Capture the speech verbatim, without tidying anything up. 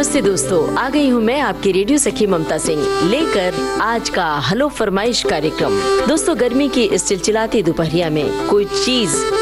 नमस्ते दोस्तों, आ गई हूँ मैं आपकी रेडियो सखी ममता सिंह लेकर आज का हेलो फरमाइश कार्यक्रम। दोस्तों, गर्मी की इस चिलचिलाती दोपहरिया में कोई चीज